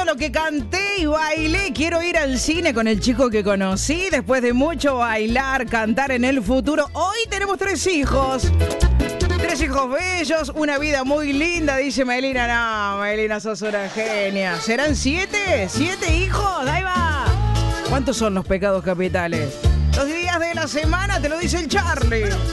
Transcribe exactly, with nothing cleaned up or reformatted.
lo que canté y bailé. Quiero ir al cine con el chico que conocí. Después de mucho bailar, cantar en el futuro. Hoy tenemos tres hijos. Tres hijos bellos, una vida muy linda, dice Melina. No, Melina, sos una genia. ¿Serán siete? ¿Siete hijos? Ahí va. ¿Cuántos son los pecados capitales? Los días de la semana, te lo dice el Charlie.